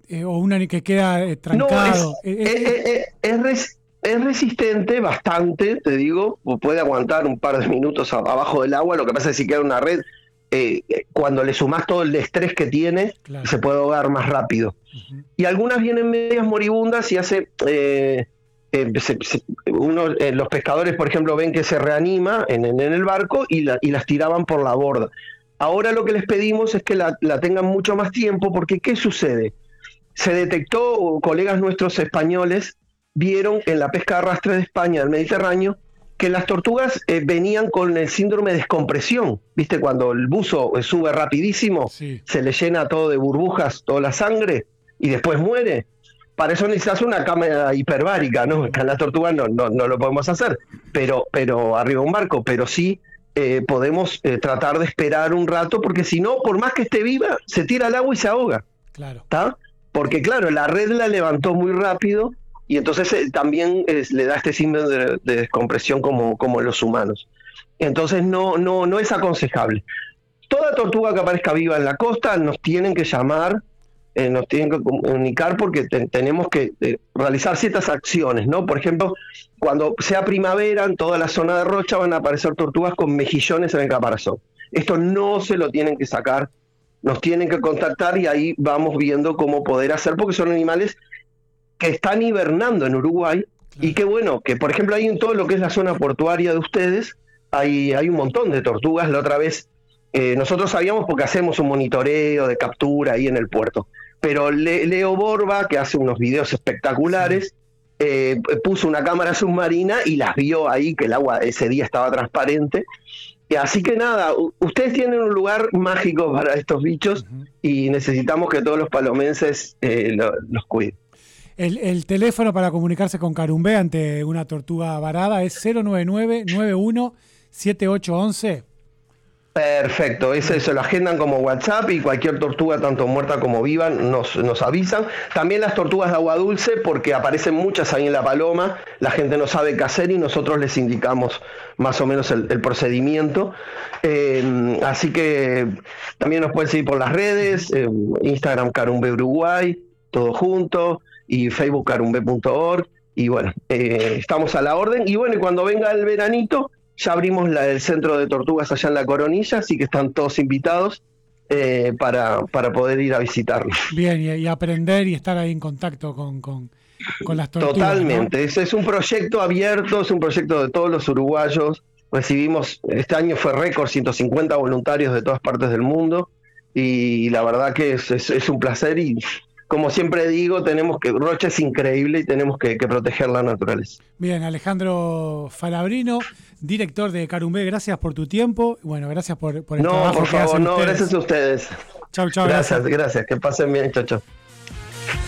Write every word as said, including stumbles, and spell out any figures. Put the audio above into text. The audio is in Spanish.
eh, o una que queda eh, trancado. No, es, es, es, es, es, res, es resistente bastante, te digo, puede aguantar un par de minutos abajo del agua. Lo que pasa es que si queda una red, eh, cuando le sumás todo el estrés que tiene, claro, se puede ahogar más rápido. Uh-huh. Y algunas vienen medias moribundas y hace... Eh, eh, se, se, uno, eh, los pescadores, por ejemplo, ven que se reanima en, en, en el barco y, la, y las tiraban por la borda. Ahora lo que les pedimos es que la, la tengan mucho más tiempo, porque ¿qué sucede? Se detectó, colegas nuestros españoles vieron en la pesca de arrastre de España, del Mediterráneo, que las tortugas eh, venían con el síndrome de descompresión. ¿Viste? Cuando el buzo eh, sube rapidísimo, sí, se le llena todo de burbujas, toda la sangre, y después muere. Para eso necesitas una cámara hiperbárica, ¿no? Acá en la tortuga no, no, no lo podemos hacer, pero, pero arriba de un barco, pero sí eh, podemos eh, tratar de esperar un rato, porque si no, por más que esté viva, se tira al agua y se ahoga. Claro. ¿Está? Porque claro, la red la levantó muy rápido y entonces eh, también eh, le da este síndrome de, de descompresión como, como los humanos. Entonces no, no, no es aconsejable. Toda tortuga que aparezca viva en la costa nos tienen que llamar, eh, nos tienen que comunicar, porque te, tenemos que eh, realizar ciertas acciones, ¿no? Por ejemplo, cuando sea primavera, en toda la zona de Rocha van a aparecer tortugas con mejillones en el caparazón. Esto no se lo tienen que sacar, nos tienen que contactar y ahí vamos viendo cómo poder hacer, porque son animales que están hibernando en Uruguay. Claro. Y qué bueno, que por ejemplo ahí en todo lo que es la zona portuaria de ustedes, hay, hay un montón de tortugas. La otra vez, eh, nosotros sabíamos porque hacemos un monitoreo de captura ahí en el puerto, pero Le, Leo Borba, que hace unos videos espectaculares, sí, eh, puso una cámara submarina y las vio ahí, que el agua ese día estaba transparente. Así que nada, ustedes tienen un lugar mágico para estos bichos, uh-huh, y necesitamos que todos los palomenses eh, lo, los cuiden. El, el teléfono para comunicarse con Carumbé ante una tortuga varada es cero nueve nueve, nueve uno siete ocho uno uno. Perfecto, ese se lo agendan como WhatsApp y cualquier tortuga, tanto muerta como viva, nos, nos avisan. También las tortugas de agua dulce, porque aparecen muchas ahí en La Paloma, la gente no sabe qué hacer y nosotros les indicamos más o menos el, el procedimiento. Eh, así que también nos pueden seguir por las redes, eh, Instagram Carumbé Uruguay, todo junto, y Facebook carumbé punto org, y bueno, eh, estamos a la orden. Y bueno, y cuando venga el veranito, ya abrimos la, el centro de tortugas allá en La Coronilla, así que están todos invitados eh, para, para poder ir a visitarlos. Bien, y, y aprender y estar ahí en contacto con, con, con las tortugas. Totalmente, ¿no? Ese es un proyecto abierto, es un proyecto de todos los uruguayos. Recibimos, este año fue récord, ciento cincuenta voluntarios de todas partes del mundo, y la verdad que es, es, es un placer. Y como siempre digo, tenemos que, Rocha es increíble y tenemos que, que proteger la naturaleza. Bien, Alejandro Falabrino, director de Carumbé, gracias por tu tiempo. Bueno, gracias por, por el no, trabajo por que favor, hacen no, ustedes. gracias a ustedes. Chau, chau, gracias, gracias. Gracias, que pasen bien, chau, chau.